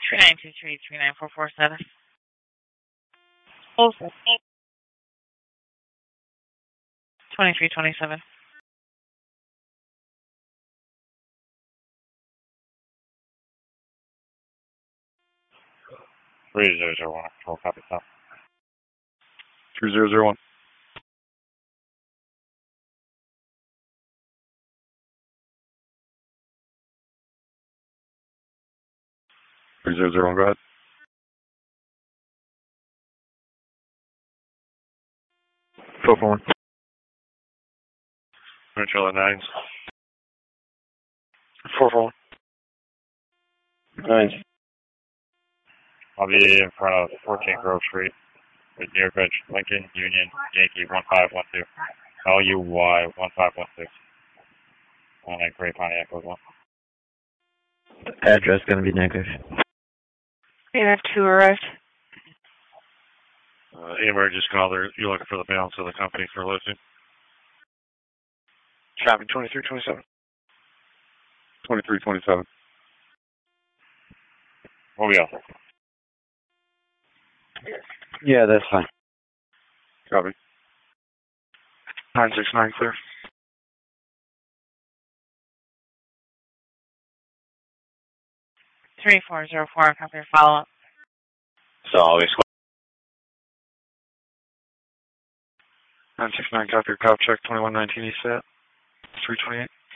3923-39447. Oh, 2327. 3001, control, copy, stop. 3001. 3001, go ahead. Phone. Control 9. 441. 9. I'll be in front of 14 Grove Street with Nearbridge, Lincoln, Union, Yankee 1512. LUY 1516. On that Gray Pontiac was one. Address going to be negative. We have 2 arrived. AMR just called. You're looking for the balance of the company for listing. Traffic 2327. 2327. What we got? Yeah, that's fine. Copy. 969 clear. 3404, copy your follow-up. So always. 969 copy your cop check 2119 East at 328.